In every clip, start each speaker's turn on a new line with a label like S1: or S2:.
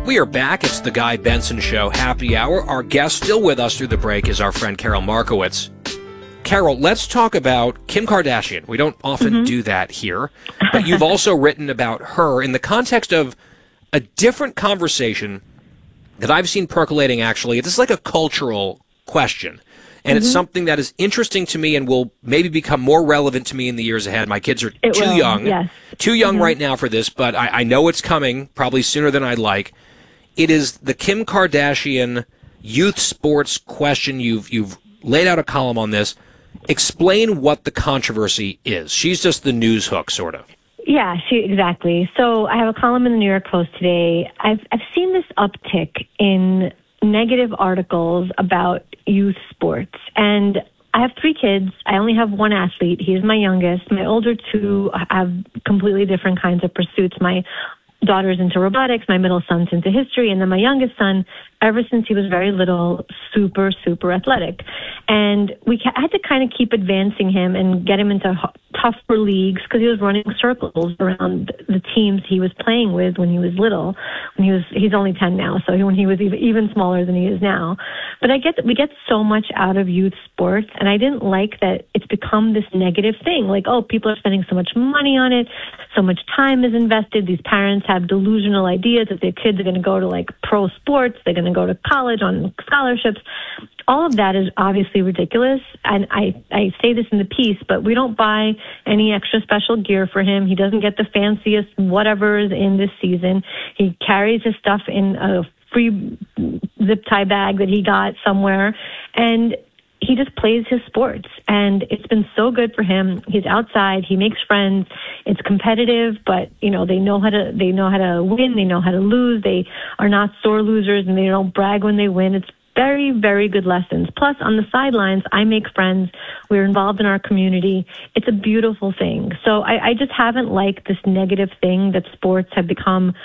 S1: We are back. It's the Guy Benson Show Happy Hour. Our guest still with us through the break is our friend Carol Markowitz. Carol, let's talk about Kim Kardashian. We don't often do that here, but you've also written about her in the context of a different conversation that I've seen percolating, actually. This is like a cultural question, and it's something that is interesting to me and will maybe become more relevant to me in the years ahead. My kids are too young right now for this, but I know it's coming probably sooner than I'd like. It is the Kim Kardashian youth sports question. You've laid out a column on this. Explain what the controversy is. She's just the news hook, sort of.
S2: Yeah, exactly. So I have a column in the New York Post today. I've seen this uptick in negative articles about youth sports. And I have 3 kids. I only have one athlete. He's my youngest. My older 2 have completely different kinds of pursuits. My daughter's into robotics, my middle son's into history, and then my youngest son, ever since he was very little, super, super athletic. And we had to kind of keep advancing him and get him into tougher leagues because he was running circles around the teams he was playing with when he was little. He's only 10 now, so when he was even smaller than he is now. But we get so much out of youth sports, and I didn't like that it's become this negative thing. Like, oh, people are spending so much money on it, so much time is invested. These parents have delusional ideas that their kids are going to go to like pro sports, they're going to go to college on scholarships. All of that is obviously ridiculous, and I say this in the piece, but we don't buy any extra special gear for him. He doesn't get the fanciest whatever's in this season. He carries his stuff in a free zip tie bag that he got somewhere, and he just plays his sports, and it's been so good for him. He's outside, he makes friends. It's competitive, but they know how to win, they know how to lose. They are not sore losers, and they don't brag when they win. It's very, very good lessons. Plus, on the sidelines, I make friends. We're involved in our community. It's a beautiful thing. So I just haven't liked this negative thing that sports have become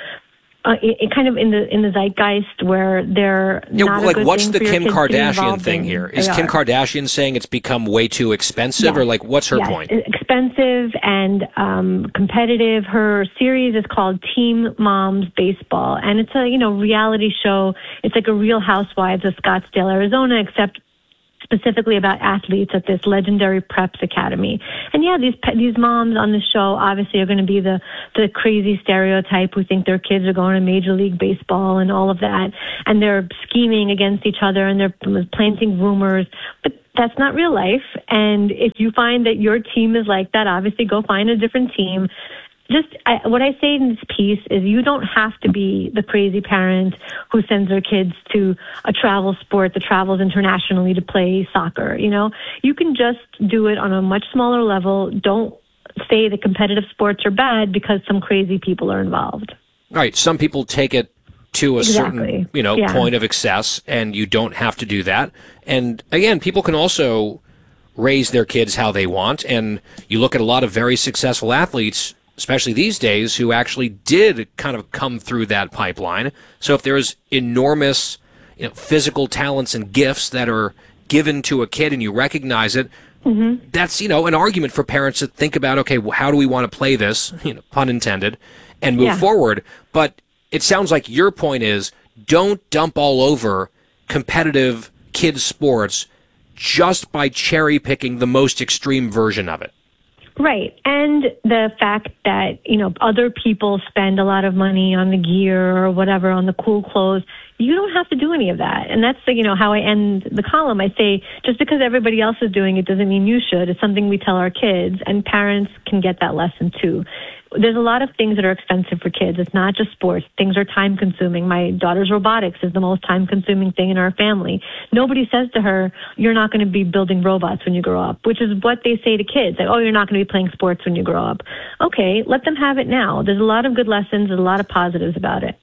S2: it kind of in the zeitgeist where they're not
S1: like
S2: a good
S1: what's
S2: thing
S1: the
S2: for your
S1: Kim
S2: kids to be
S1: Kardashian
S2: involved
S1: thing
S2: in.
S1: here? Is Kim Kardashian saying it's become way too expensive, or like what's her point?
S2: Expensive and competitive. Her series is called Teen Moms Baseball, and it's a reality show. It's like a Real Housewives of Scottsdale, Arizona, except specifically about athletes at this legendary preps academy. And these moms on the show obviously are going to be the crazy stereotype who think their kids are going to Major League Baseball and all of that, and they're scheming against each other and they're planting rumors. But that's not real life. And if you find that your team is like that, obviously go find a different team. What I say in this piece is you don't have to be the crazy parent who sends their kids to a travel sport that travels internationally to play soccer. You can just do it on a much smaller level. Don't say that competitive sports are bad because some crazy people are involved.
S1: Right. Some people take it to a certain, point of excess, and you don't have to do that. And again, people can also raise their kids how they want. And you look at a lot of very successful athletes, especially these days, who actually did kind of come through that pipeline. So if there's enormous physical talents and gifts that are given to a kid and you recognize it, that's, an argument for parents to think about, okay, well, how do we want to play this, pun intended, and move forward. But it sounds like your point is don't dump all over competitive kids' sports just by cherry picking the most extreme version of it.
S2: Right. And the fact that, other people spend a lot of money on the gear or whatever, on the cool clothes, you don't have to do any of that. And that's, how I end the column. I say, just because everybody else is doing it doesn't mean you should. It's something we tell our kids, and parents can get that lesson too. There's a lot of things that are expensive for kids. It's not just sports. Things are time-consuming. My daughter's robotics is the most time-consuming thing in our family. Nobody says to her, you're not going to be building robots when you grow up, which is what they say to kids. Like, oh, you're not going to be playing sports when you grow up. Okay, let them have it now. There's a lot of good lessons. There's a lot of positives about it.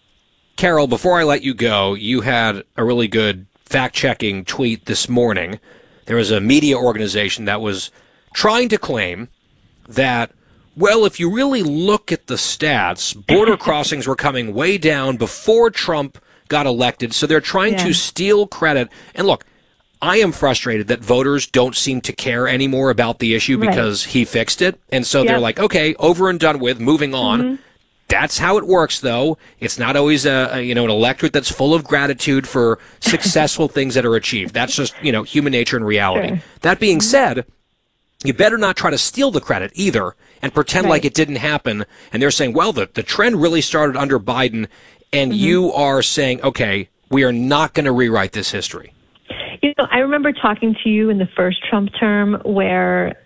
S1: Carol, before I let you go, you had a really good fact-checking tweet this morning. There was a media organization that was trying to claim that, well, if you really look at the stats, border crossings were coming way down before Trump got elected, so they're trying to steal credit. And look, I am frustrated that voters don't seem to care anymore about the issue because he fixed it. And so they're like, okay, over and done with, moving on. That's how it works, though. It's not always an electorate that's full of gratitude for successful things that are achieved. That's just, human nature and reality.
S2: Sure.
S1: That being said, you better not try to steal the credit either and pretend like it didn't happen. And they're saying, well, the trend really started under Biden, and you are saying, okay, we are not going to rewrite this history.
S2: I remember talking to you in the first Trump term where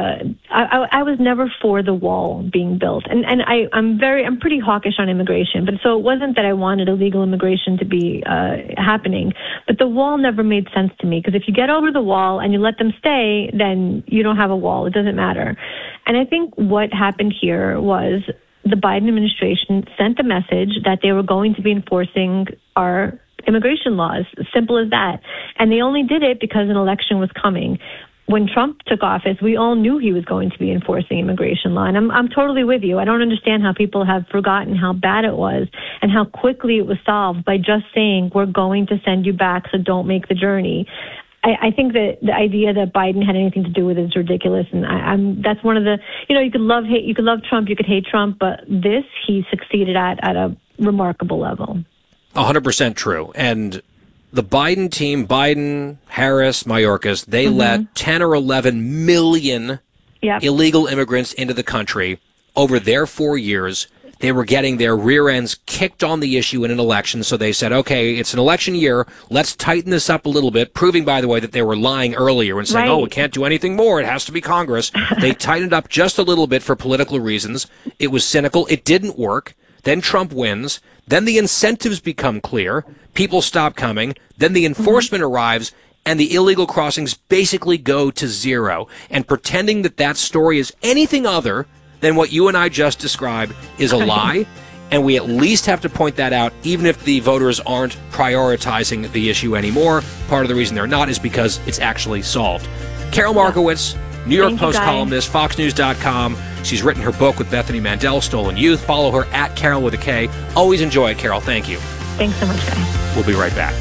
S2: I was never for the wall being built, and I'm pretty hawkish on immigration, but so it wasn't that I wanted illegal immigration to be happening, but the wall never made sense to me, because if you get over the wall and you let them stay, then you don't have a wall. It doesn't matter. And I think what happened here was the Biden administration sent the message that they were going to be enforcing our immigration laws, simple as that. And they only did it because an election was coming. When Trump took office, we all knew he was going to be enforcing immigration law. And I'm totally with you. I don't understand how people have forgotten how bad it was and how quickly it was solved by just saying, we're going to send you back, so don't make the journey. I think that the idea that Biden had anything to do with it is ridiculous. And that's one of the, you could love Trump, you could hate Trump, but this he succeeded at a remarkable level.
S1: 100% true. And the Biden team, Biden, Harris, Mayorkas, they let 10 or 11 million illegal immigrants into the country over their 4 years. They were getting their rear ends kicked on the issue in an election, so they said, okay, it's an election year, let's tighten this up a little bit, proving, by the way, that they were lying earlier and saying, we can't do anything more, it has to be Congress. They tightened up just a little bit for political reasons. It was cynical. It didn't work. Then Trump wins. Then the incentives become clear. People stop coming. Then the enforcement arrives, and the illegal crossings basically go to zero. And pretending that story is anything other than what you and I just described is a lie. And we at least have to point that out, even if the voters aren't prioritizing the issue anymore. Part of the reason they're not is because it's actually solved. Carol Markowitz, New York Post columnist, FoxNews.com. She's written her book with Bethany Mandel, Stolen Youth. Follow her at Carol with a K. Always enjoy it, Carol. Thank you.
S2: Thanks so much, Guy.
S1: We'll be right back.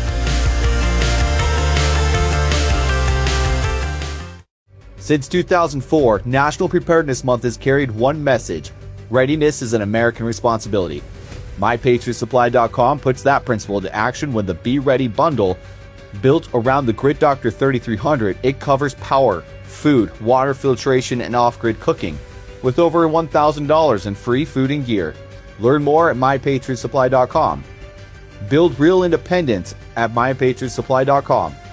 S3: Since 2004, National Preparedness Month has carried one message: readiness is an American responsibility. MyPatriotSupply.com puts that principle into action when the Be Ready bundle, built around the Grid Doctor 3300, it covers power, food, water filtration, and off-grid cooking, with over $1,000 in free food and gear. Learn more at MyPatriotSupply.com. Build real independence at MyPatriotSupply.com.